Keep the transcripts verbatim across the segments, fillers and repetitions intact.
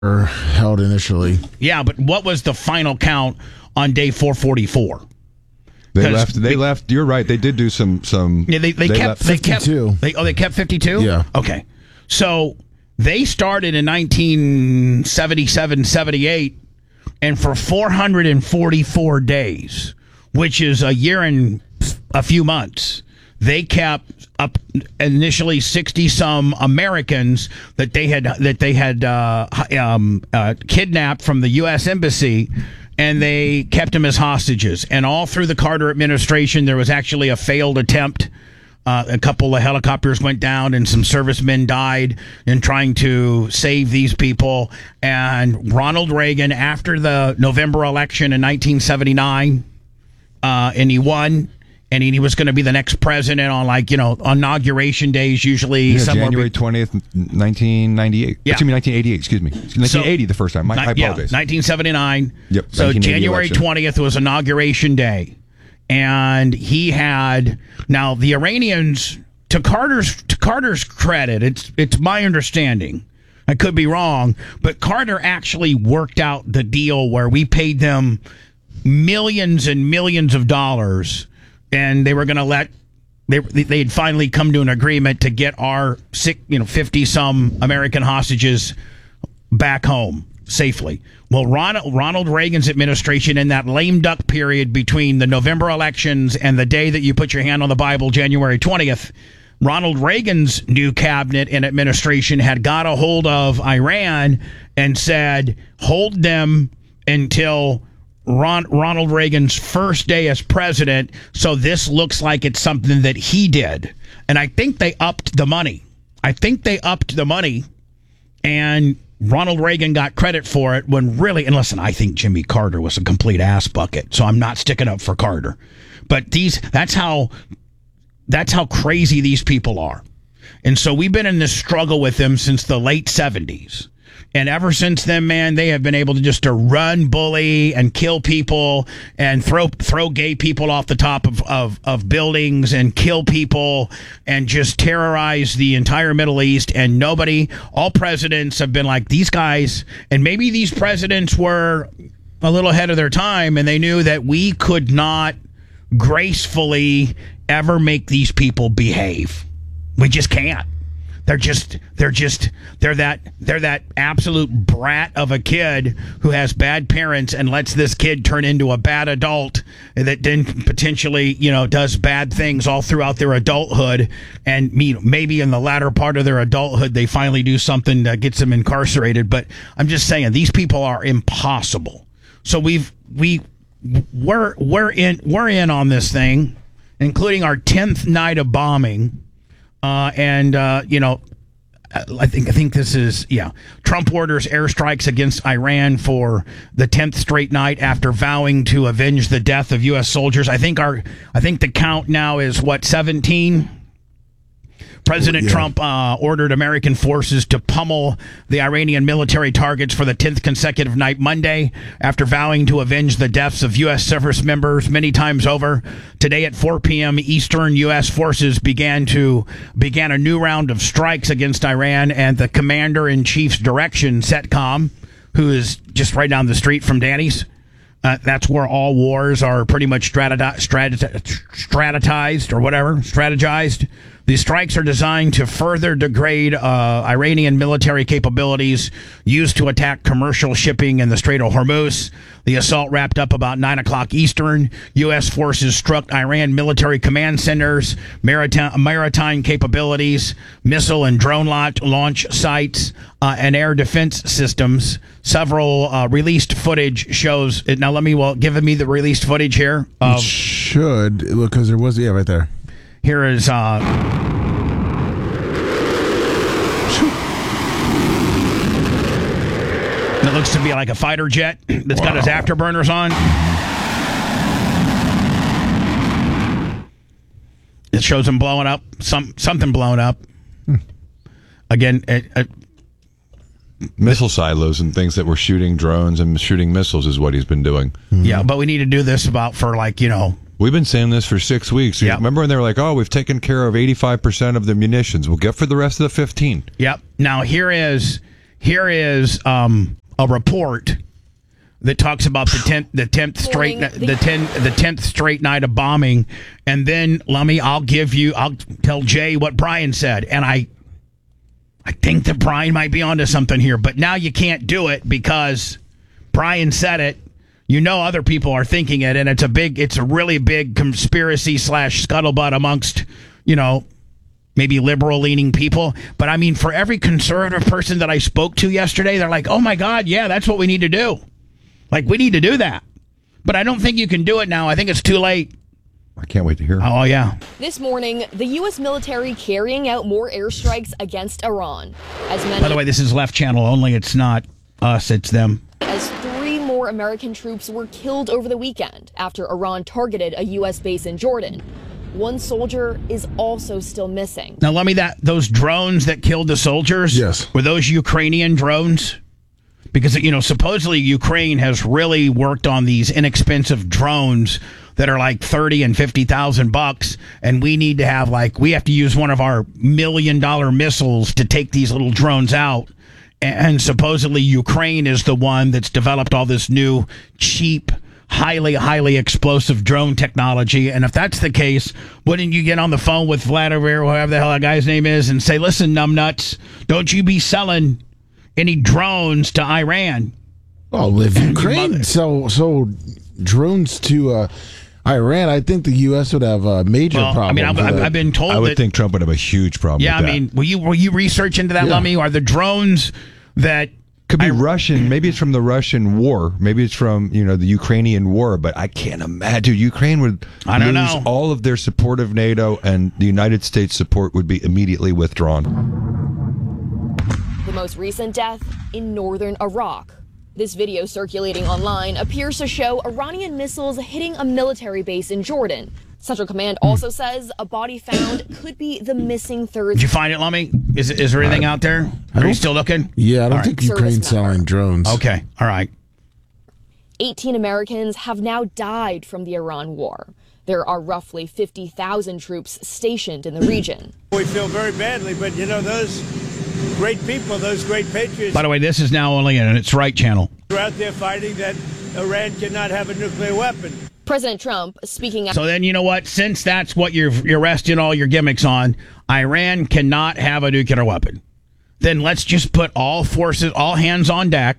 held initially. Yeah, but what was the final count on day four forty-four? They left. They, they left. You're right. They did do some. Some. Yeah, they, they, they kept. They kept. They, oh, they kept fifty-two. Yeah. Okay. So they started in nineteen seventy-seven, seventy-eight, and for four hundred forty-four days, which is a year and a few months, they kept up initially sixty some Americans that they had that they had uh, um, uh, kidnapped from the U S Embassy. And they kept them as hostages. And all through the Carter administration, there was actually a failed attempt. Uh, a couple of helicopters went down and some servicemen died in trying to save these people. And Ronald Reagan, after the November election in nineteen seventy-nine, uh, and he won, and he was going to be the next president on, like, you know, inauguration days, usually. Yeah, somewhere January twentieth, nineteen ninety-eight. Yeah. Excuse me, nineteen eighty-eight, excuse me. nineteen eighty so, the first time. My, I apologize. Yeah, nineteen seventy-nine. Yep. So January twentieth was inauguration day. And he had, now the Iranians, to Carter's to Carter's credit, it's it's my understanding, I could be wrong, but Carter actually worked out the deal where we paid them millions and millions of dollars. And they were going to let they they had finally come to an agreement to get our sick, you know, fifty some American hostages back home safely. Well, Ronald, Ronald Reagan's administration, in that lame duck period between the November elections and the day that you put your hand on the Bible, January twentieth, Ronald Reagan's new cabinet and administration had got a hold of Iran and said, hold them until Ron, Ronald Reagan's first day as president, so this looks like it's something that he did. And I think they upped the money. I think they upped the money, and Ronald Reagan got credit for it when really, and listen, I think Jimmy Carter was a complete ass bucket, so I'm not sticking up for Carter. But these, that's how, that's how crazy these people are. And so we've been in this struggle with them since the late seventies. And ever since then, man, they have been able to just to run, bully, and kill people and throw throw gay people off the top of, of, of buildings and kill people and just terrorize the entire Middle East. And nobody, all presidents have been like, these guys, and maybe these presidents were a little ahead of their time, and they knew that we could not gracefully ever make these people behave. We just can't. They're just, they're just, they're that, they're that absolute brat of a kid who has bad parents and lets this kid turn into a bad adult that then potentially, you know, does bad things all throughout their adulthood. And you know, maybe in the latter part of their adulthood, they finally do something that gets them incarcerated. But I'm just saying, these people are impossible. So we've, we, we're, we're in, we're in on this thing, including our tenth night of bombing. Uh, and, uh, you know, I think I think this is, yeah, Trump orders airstrikes against Iran for the tenth straight night after vowing to avenge the death of U S soldiers. I think our I think the count now is, what, seventeen? President yeah. Trump uh, ordered American forces to pummel the Iranian military targets for the tenth consecutive night Monday after vowing to avenge the deaths of U S service members many times over. Today at four p.m. Eastern, U S forces began to began a new round of strikes against Iran, and the commander-in-chief's direction, CENTCOM, who is just right down the street from Danny's. Uh, that's where all wars are pretty much strategi- strategi- strategized or whatever, strategized. These strikes are designed to further degrade uh, Iranian military capabilities used to attack commercial shipping in the Strait of Hormuz. The assault wrapped up about nine o'clock Eastern. U S forces struck Iran military command centers, maritime, maritime capabilities, missile and drone launch sites, uh, and air defense systems. Several uh, released footage shows it. Now, let me, well, give me the released footage here. Of, it should, look, because there was, yeah, right there. Here is, uh, it looks to be like a fighter jet that's wow. got his afterburners on. It shows him blowing up, some something blowing up. Hmm. Again, it, it, missile silos and things that were shooting drones and shooting missiles is what he's been doing. Mm-hmm. Yeah, but we need to do this about for, like, you know, we've been saying this for six weeks. Yep. Remember when they were like, oh, we've taken care of eighty-five percent of the munitions. We'll get for the rest of the fifteen. Yep. Now, here is here is um, a report that talks about the tenth, the tenth straight, the ten, the tenth straight night of bombing, and then let me, I'll give you, I'll tell Jay what Brian said, and I, I think that Brian might be onto something here, but now you can't do it because Brian said it. You know, other people are thinking it, and it's a big, it's a really big conspiracy slash scuttlebutt amongst, you know, maybe liberal-leaning people. But I mean, for every conservative person that I spoke to yesterday, they're like, "Oh my God, yeah, that's what we need to do." Like, we need to do that. But I don't think you can do it now. I think it's too late. I can't wait to hear. Oh, yeah. This morning, the U S military carrying out more airstrikes against Iran. As many By the way, this is Left Channel only. It's not us, it's them. As three more American troops were killed over the weekend after Iran targeted a U S base in Jordan. One soldier is also still missing. Now, let me that those drones that killed the soldiers, Yes. were those Ukrainian drones? Because, you know, supposedly Ukraine has really worked on these inexpensive drones that are like thirty and fifty thousand bucks, and we need to have like we have to use one of our million dollar missiles to take these little drones out. And supposedly Ukraine is the one that's developed all this new cheap, highly, highly explosive drone technology. And if that's the case, wouldn't you get on the phone with Vladimir, whatever the hell that guy's name is, and say, "Listen, numbnuts, don't you be selling any drones to Iran?" Oh, live Ukraine. So, so drones to uh, Iran. I think the U S would have a major Well, problem. I mean, I've, with I've, that. I've been told I would that. think Trump would have a huge problem yeah, I with that. mean, will you will you research into that, Yeah. Lummy? Are the drones that Could be I- Russian. Maybe it's from the Russian war. Maybe it's from, you know, the Ukrainian war. But I can't imagine. Ukraine would I don't lose know. all of their support of NATO, and the United States support would be immediately withdrawn. The most recent death in northern Iraq. This video circulating online appears to show Iranian missiles hitting a military base in Jordan. Central Command also says a body found could be the missing third. Did you find it, Lummy? Is is there anything out there? Are you still looking? Yeah, I don't All right. think Ukraine's Service member. selling drones. Okay, all right. eighteen Americans have now died from the Iran war. There are roughly fifty thousand troops stationed in the region. We feel very badly, but you know, those great people, those great patriots By the way, this is now only in its right channel. are out there fighting that Iran cannot have a nuclear weapon. President Trump speaking out. So then, you know what? Since that's what you're you're resting all your gimmicks on, Iran cannot have a nuclear weapon. Then let's just put all forces, all hands on deck,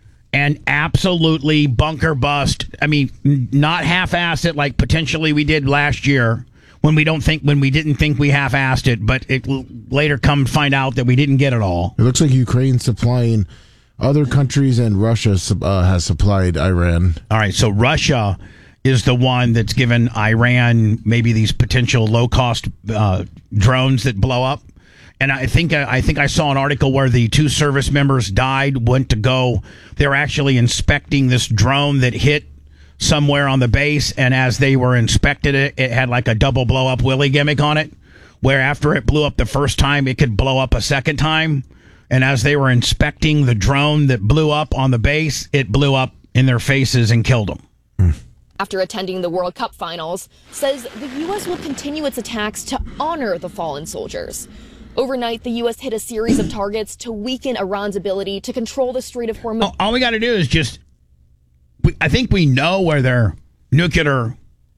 and absolutely bunker bust. I mean, n- not half-ass it like potentially we did last year when we don't think when we didn't think we half-assed it, but it will later come to find out that we didn't get it all. It looks like Ukraine's supplying other countries, and Russia sup- uh, has supplied Iran. All right, so Russia is the one that's given Iran maybe these potential low-cost uh, drones that blow up. And I think I think I saw an article where the two service members died, went to go. They were actually inspecting this drone that hit somewhere on the base, and as they were inspected it, it had like a double blow-up Willie gimmick on it, where after it blew up the first time, it could blow up a second time. And as they were inspecting the drone that blew up on the base, it blew up in their faces and killed them. After attending the World Cup finals, says the U S will continue its attacks to honor the fallen soldiers. Overnight, the U S hit a series of targets to weaken Iran's ability to control the Strait of Hormuz. All, all we got to do is just, we, I think we know where their nuclear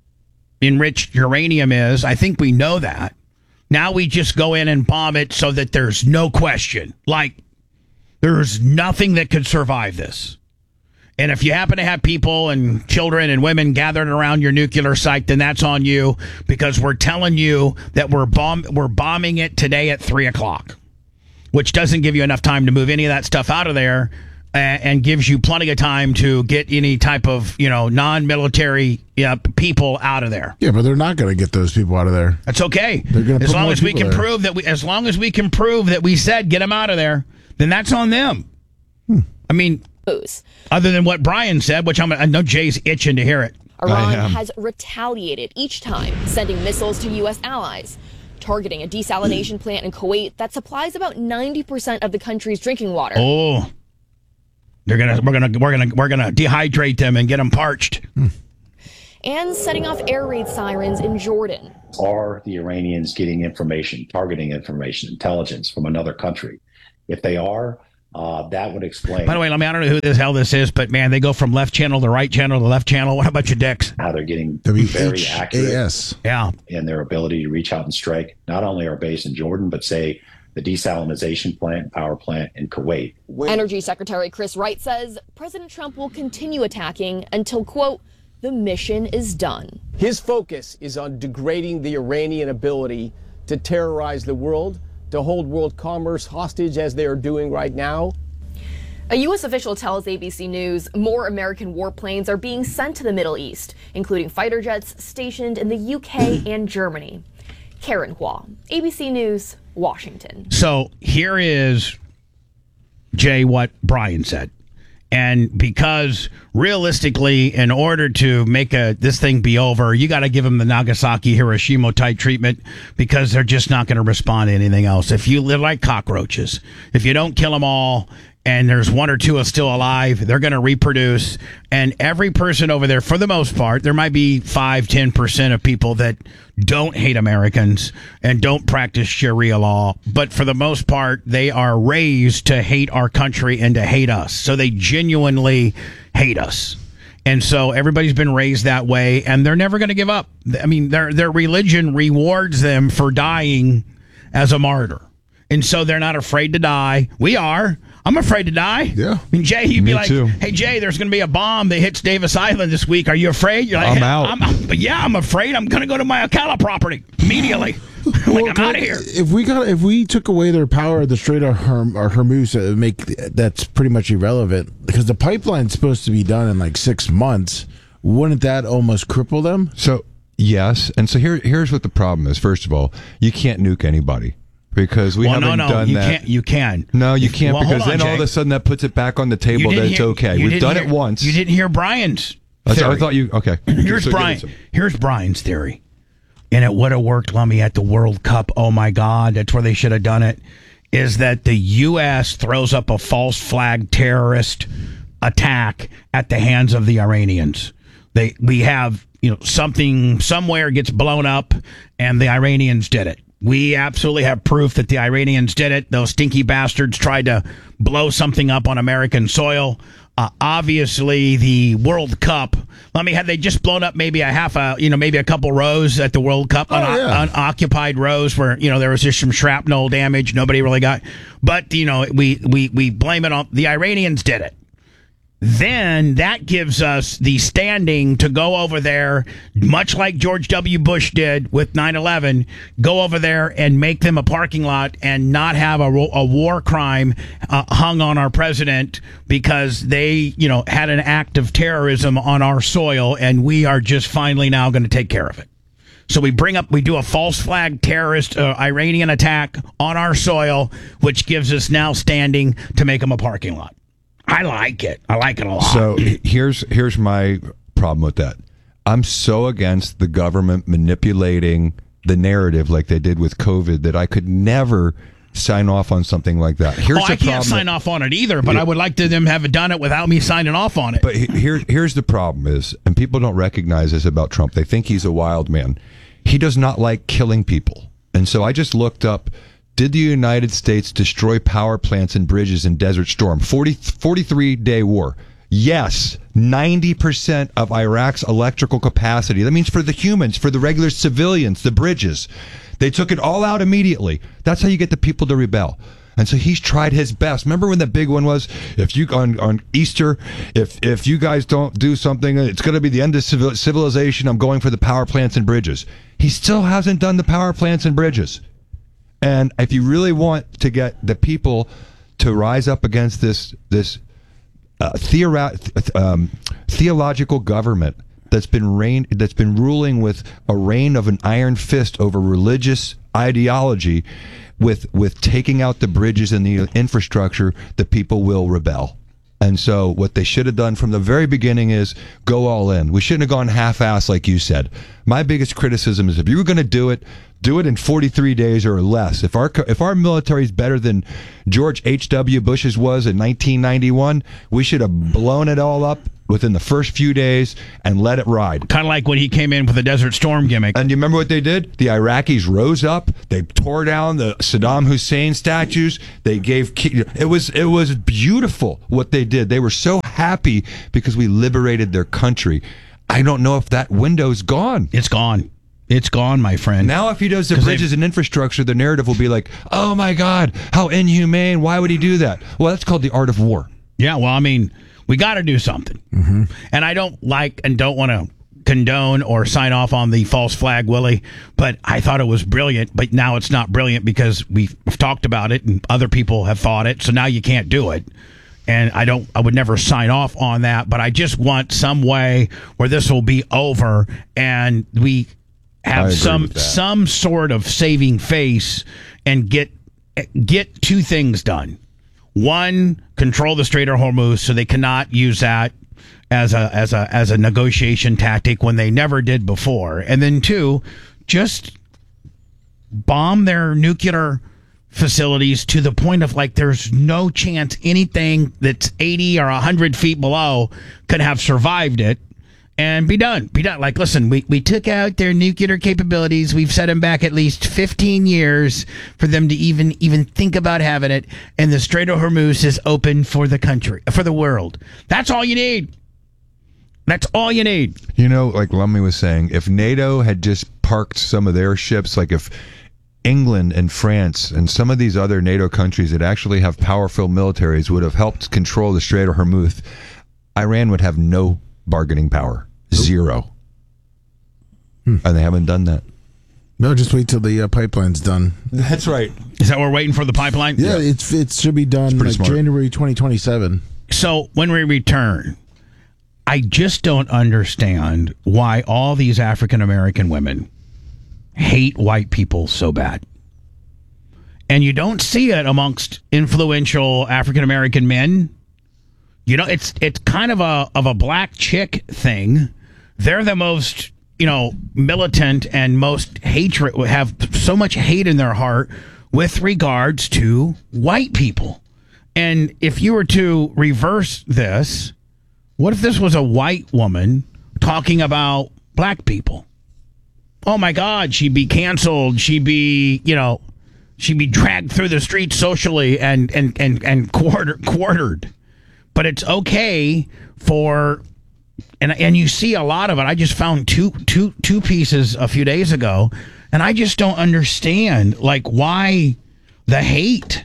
enriched uranium is. I think we know that. Now we just go in and bomb it so that there's no question. Like, there's nothing that could survive this. And if you happen to have people and children and women gathered around your nuclear site, then that's on you, because we're telling you that we're bomb we're bombing it today at three o'clock, which doesn't give you enough time to move any of that stuff out of there, and, and gives you plenty of time to get any type of, you know, non-military uh, people out of there. Yeah, but they're not going to get those people out of there. That's okay. They're gonna As put long more as we people can there. prove that we, as long as we can prove that we said get them out of there, then that's on them. Hmm. I mean, other than what Brian said, which I'm, I know Jay's itching to hear it. Iran am. has retaliated each time, sending missiles to U S allies, targeting a desalination plant in Kuwait that supplies about ninety percent of the country's drinking water. Oh, they're gonna we're gonna we're gonna we're gonna dehydrate them and get them parched. And setting off air raid sirens in Jordan. Are the Iranians getting information, targeting information, intelligence from another country? If they are, Uh, that would explain. By the way, let me, I don't know who the hell this is, but man, they go from left channel to right channel to left channel. What about your dicks? How they're getting W very H A S. accurate Yeah. in their ability to reach out and strike not only our base in Jordan, but say the desalinization plant, power plant in Kuwait. Energy Secretary Chris Wright says President Trump will continue attacking until, quote, the mission is done. His focus is on degrading the Iranian ability to terrorize the world, to hold world commerce hostage as they are doing right now. A U S official tells A B C News more American warplanes are being sent to the Middle East, including fighter jets stationed in the U K and Germany. Karen Hua, A B C News, Washington. So here is, Jay, what Brian said. And because realistically, in order to make a this thing be over, you got to give them the Nagasaki Hiroshima type treatment, because they're just not going to respond to anything else. If you live like cockroaches, if you don't kill them all, and there's one or two are still alive, they're going to reproduce. And every person over there, for the most part, there might be five, ten percent of people that don't hate Americans and don't practice Sharia law. But for the most part, they are raised to hate our country and to hate us. So they genuinely hate us. And so everybody's been raised that way, and they're never going to give up. I mean, their their religion rewards them for dying as a martyr. And so they're not afraid to die. We are. I'm afraid to die. Yeah. I mean, Jay, you'd Me be like, too. hey, Jay, there's going to be a bomb that hits Davis Island this week. Are you afraid? You're like, I'm hey, out. I'm, but yeah, I'm afraid. I'm going to go to my Ocala property immediately. like, Well, I'm out of here. If we got, if we took away their power, the Strait of Herm, or Hormuz, it would make that's pretty much irrelevant, because the pipeline's supposed to be done in like six months. Wouldn't that almost cripple them? So yes, and so here here's what the problem is. First of all, you can't nuke anybody, because we well, haven't no, no, done you that. can't. You can. No, you can't, Well, because hold on, then all Jay. of a sudden that puts it back on the You table that didn't it's hear- okay. you We've didn't done hear- it once. You didn't hear Brian's That's- theory. I thought you okay. Here's So give Brian. it some- Here's Brian's theory, and it would have worked, Lummy, at the World Cup. Oh my God, that's where they should have done it. Is that the U S throws up a false flag terrorist attack at the hands of the Iranians? They we have you know something somewhere gets blown up, and the Iranians did it. We absolutely have proof that the Iranians did it. Those stinky bastards tried to blow something up on American soil. Uh, obviously, the World Cup. Let me had they just blown up maybe a half a you know maybe a couple rows at the World Cup, Oh, un- yeah. unoccupied rows where you know there was just some shrapnel damage. Nobody really got, but you know we we we blame it on the Iranians did it. Then that gives us the standing to go over there, much like George W. Bush did with nine eleven, go over there and make them a parking lot and not have a, a war crime uh, hung on our president because they, you know, had an act of terrorism on our soil, and we are just finally now going to take care of it. So we bring up, we do a false flag terrorist uh, Iranian attack on our soil, which gives us now standing to make them a parking lot. I like it. I like it a lot. So here's here's my problem with that. I'm so against the government manipulating the narrative like they did with COVID that I could never sign off on something like that. Here's oh, the I can't problem sign that- off on it either, but I would like to them have done it without me signing off on it. But he- here, here's the problem is, and people don't recognize this about Trump. They think he's a wild man. He does not like killing people. And so I just looked up, did the United States destroy power plants and bridges in Desert Storm? forty, forty-three day war. Yes, ninety percent of Iraq's electrical capacity. That means for the humans, for the regular civilians, the bridges. They took it all out immediately. That's how you get the people to rebel. And so he's tried his best. Remember when the big one was, if you on, on Easter, if if you guys don't do something, it's going to be the end of civil, civilization. I'm going for the power plants and bridges. He still hasn't done the power plants and bridges. And if you really want to get the people to rise up against this this uh, theora- um, theological government that's been reign that's been ruling with a reign of an iron fist over religious ideology, with with taking out the bridges and the infrastructure, the people will rebel. And so what they should have done from the very beginning is go all in. We shouldn't have gone half-ass like you said. My biggest criticism is if you were going to do it, do it in forty-three days or less. If our if our military is better than George H W. Bush's was in nineteen ninety-one, we should have blown it all up within the first few days and let it ride. Kind of like when he came in with the Desert Storm gimmick. And you remember what they did? The Iraqis rose up. They tore down the Saddam Hussein statues. They gave it was it was beautiful what they did. They were so happy because we liberated their country. I don't know if that window's gone. It's gone. It's gone, my friend. Now, if he does the bridges and infrastructure, the narrative will be like, "Oh my God, how inhumane! Why would he do that?" Well, that's called the art of war. Yeah. Well, I mean, we got to do something. Mm-hmm. And I don't like and don't want to condone or sign off on the false flag, Willie, but I thought it was brilliant. But now it's not brilliant because we've talked about it and other people have thought it. So now you can't do it. And I don't, I would never sign off on that. But I just want some way where this will be over and we have some some sort of saving face and get get two things done. One, control the Strait of Hormuz so they cannot use that as a as a as a negotiation tactic when they never did before. And then two, just bomb their nuclear facilities to the point of like there's no chance anything that's eighty or one hundred feet below could have survived it. And be done. Be done. Like, listen, we, we took out their nuclear capabilities. We've set them back at least fifteen years for them to even even think about having it. And the Strait of Hormuz is open for the country, for the world. That's all you need. That's all you need. You know, like Lumley was saying, if NATO had just parked some of their ships, like if England and France and some of these other NATO countries that actually have powerful militaries would have helped control the Strait of Hormuz, Iran would have no bargaining power. Zero. Hmm. And they haven't done that. No, just wait till the uh, pipeline's done. That's right. Is that what we're waiting for, the pipeline? Yeah, yeah. it's it should be done like smart. January twenty twenty-seven. So when we return, I just don't understand why all these African American women hate white people so bad. And you don't see it amongst influential African American men. You know, it's it's kind of a of a black chick thing. They're the most, you know, militant and most hatred, have so much hate in their heart with regards to white people. And if you were to reverse this, what if this was a white woman talking about black people? Oh my God, she'd be canceled. She'd be, you know, she'd be dragged through the streets socially and and and and quarter, quartered. But it's okay for, and and you see a lot of it. I just found two two two pieces a few days ago, and I just don't understand like why the hate.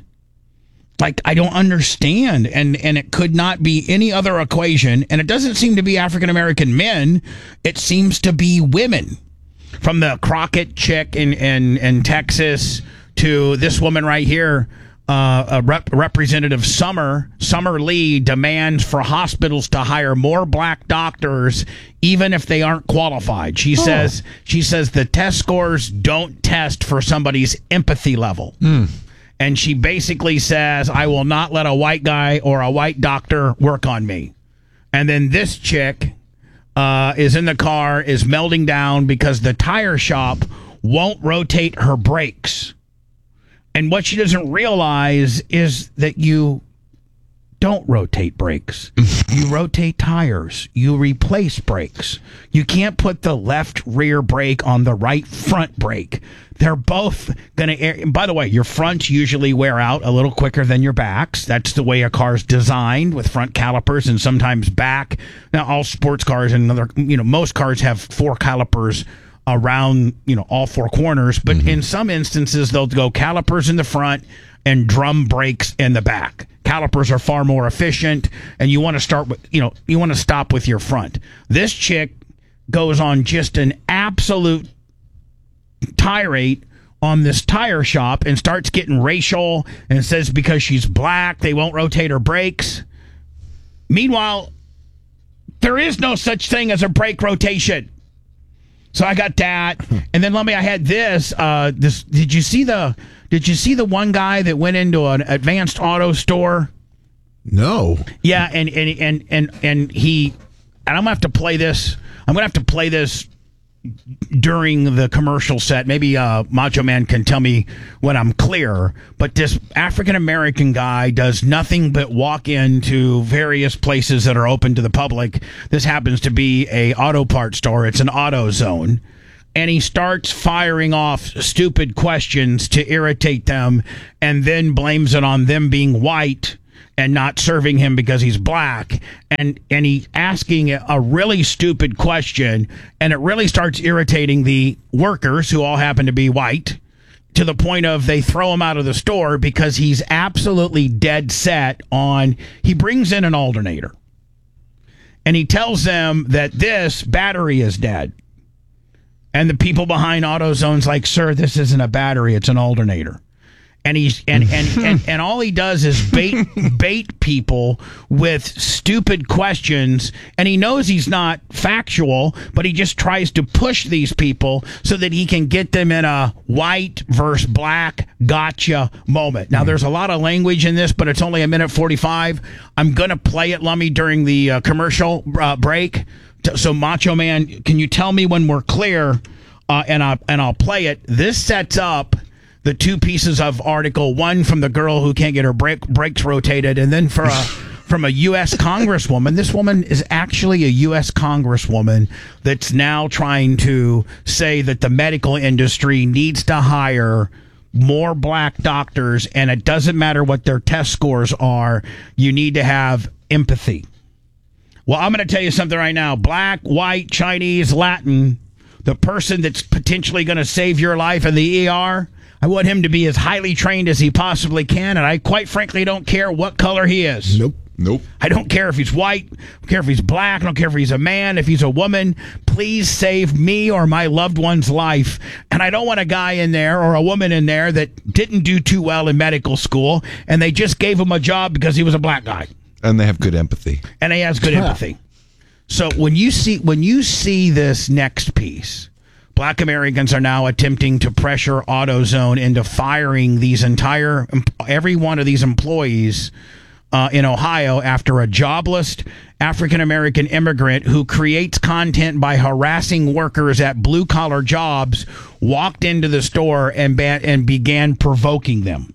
Like I don't understand, and and it could not be any other equation. And it doesn't seem to be African American men. It seems to be women, from the Crockett chick in in, in Texas to this woman right here. Uh, a rep- Representative Summer Summer Lee demands for hospitals to hire more black doctors, even if they aren't qualified. She oh. says she says the test scores don't test for somebody's empathy level, mm. and she basically says, "I will not let a white guy or a white doctor work on me." And then this chick uh, is in the car, is melting down because the tire shop won't rotate her brakes. And what she doesn't realize is that you don't rotate brakes. You rotate tires. You replace brakes. You can't put the left rear brake on the right front brake. They're both going to... By the way, your fronts usually wear out a little quicker than your backs. That's the way a car's designed, with front calipers and sometimes back. Now, all sports cars and other, you know, most cars have four calipers around, you know, all four corners, but mm-hmm. in some instances they'll go calipers in the front and drum brakes in the back. Calipers are far more efficient, and you want to start with, you know, you want to stop with your front. This chick goes on just an absolute tirade on this tire shop and starts getting racial and says because she's black they won't rotate her brakes. Meanwhile, there is no such thing as a brake rotation. So I got that, and then let me. I had this. Uh, this. Did you see the? Did you see the one guy that went into an Advanced Auto store? No. Yeah, and and and and and he. And I'm gonna have to play this. I'm gonna have to play this during the commercial set. Maybe uh, Macho Man can tell me when I'm clear, but this African-American guy does nothing but walk into various places that are open to the public. This happens to be a auto parts store. It's an AutoZone. And he starts firing off stupid questions to irritate them and then blames it on them being white and not serving him because he's black, and and he asking a really stupid question, and it really starts irritating the workers who all happen to be white, to the point of they throw him out of the store because he's absolutely dead set on, he brings in an alternator, and he tells them that this battery is dead. And the people behind AutoZone's like, sir, this isn't a battery, it's an alternator. And he's and, and, and, and all he does is bait bait people with stupid questions, and he knows he's not factual, but he just tries to push these people so that he can get them in a white versus black gotcha moment. Now, there's a lot of language in this, but it's only a minute forty-five. I'm gonna play it, Lummy, during the uh, commercial uh, break. So, Macho Man, can you tell me when we're clear? Uh, and I and I'll play it. This sets up the two pieces of article, one from the girl who can't get her brake, brakes rotated, and then for a, from a U S congresswoman. This woman is actually a U S congresswoman that's now trying to say that the medical industry needs to hire more black doctors, and it doesn't matter what their test scores are. You need to have empathy. Well, I'm going to tell you something right now. Black, white, Chinese, Latin, the person that's potentially going to save your life in the E R, I want him to be as highly trained as he possibly can, and I quite frankly don't care what color he is. Nope. Nope. I don't care if he's white. I don't care if he's black. I don't care if he's a man, if he's a woman. Please save me or my loved one's life. And I don't want a guy in there or a woman in there that didn't do too well in medical school, and they just gave him a job because he was a black guy. And they have good empathy. And he has good empathy. So when you see when you see this next piece, Black Americans are now attempting to pressure AutoZone into firing these entire, every one of these employees uh, in Ohio after a jobless African-American immigrant who creates content by harassing workers at blue-collar jobs walked into the store and, ba- and began provoking them.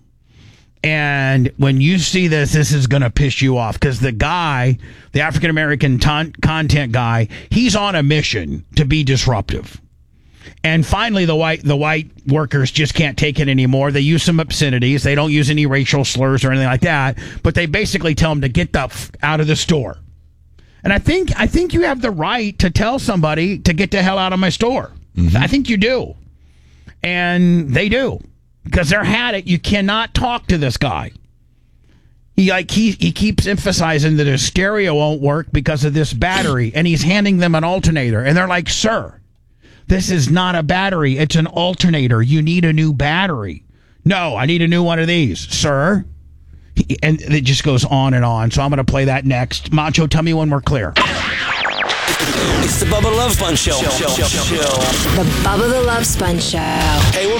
And when you see this, this is going to piss you off because the guy, the African-American ton- content guy, he's on a mission to be disruptive. And finally, the white the white workers just can't take it anymore. They use some obscenities. They don't use any racial slurs or anything like that. But they basically tell them to get the f- out of the store. And I think I think you have the right to tell somebody to get the hell out of my store. Mm-hmm. I think you do. And they do. Because they're had it. You cannot talk to this guy. He like he, he keeps emphasizing that his stereo won't work because of this battery. And he's handing them an alternator. And they're like, sir, this is not a battery. It's an alternator. You need a new battery. No, I need a new one of these, sir. He, and it just goes on and on. So I'm going to play that next. Macho, tell me when we're clear. It's the Bubba Love Sponge Show. Show, show, show. The Bubba the Love Sponge Show. Hey, we're